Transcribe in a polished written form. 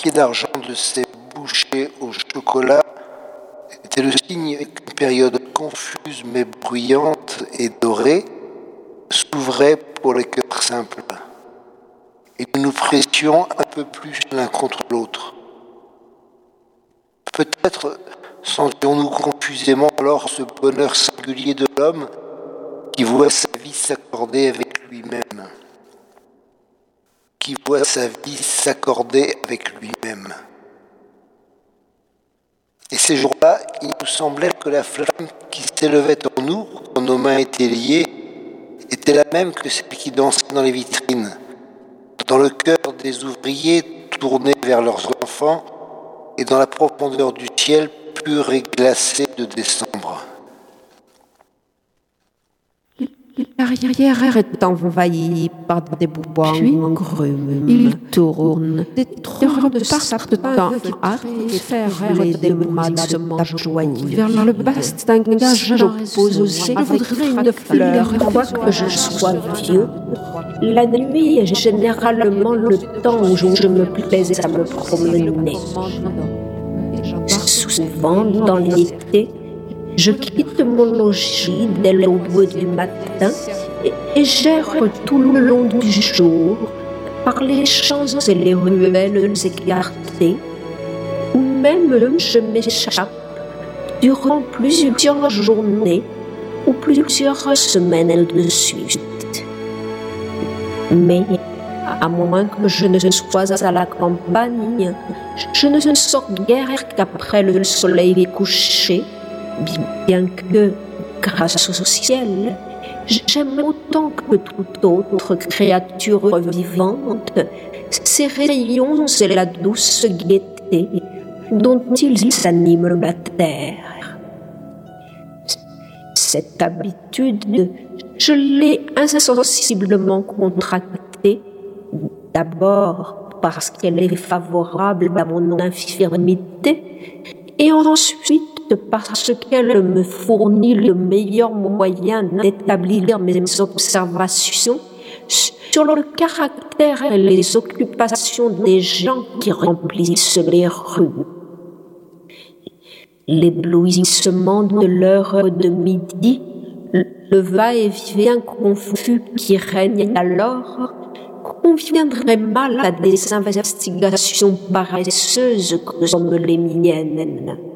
pied d'argent de ses bouchées au chocolat était le signe qu'une période confuse mais bruyante et dorée s'ouvrait pour les cœurs simples. Et nous nous pressions un peu plus l'un contre l'autre. Peut-être sentions-nous confusément alors ce bonheur singulier de l'homme qui voit sa vie s'accorder avec lui-même. Qui voit sa vie s'accorder avec lui-même. Et ces jours-là, il nous semblait que la flamme qui s'élevait en nous, quand nos mains étaient liées, était la même que celle qui dansait dans les vitrines, dans le cœur des ouvriers tournés vers leurs enfants et dans la profondeur du ciel pur et glacé de décembre. L'arrière est envahi par des bois en grumes. Il tourne. Des troupes partent qui affairent des mouvements joyeux. Vers le bastingage j'oppose aussi. Je voudrais une fleur. Quoique je sois vieux, la nuit est généralement le temps où je me plaisais à me promener. Souvent, dans l'été, je quitte mon logis dès l'aube du matin et j'erre tout le long du jour par les champs et les ruelles écartées, ou même je m'échappe durant plusieurs journées ou plusieurs semaines de suite. Mais à moins que je ne sois à la campagne, je ne sors guère qu'après le soleil couché, bien que, grâce au ciel, j'aime autant que toute autre créature vivante ces rayons et la douce gaieté dont ils animent la terre. Cette habitude, je l'ai insensiblement contractée, d'abord parce qu'elle est favorable à mon infirmité, et ensuite parce qu'elle me fournit le meilleur moyen d'établir mes observations sur le caractère et les occupations des gens qui remplissent les rues. L'éblouissement de l'heure de midi, le va-et-vient confus qui règne alors, conviendrait mal à des investigations paresseuses comme les miennes.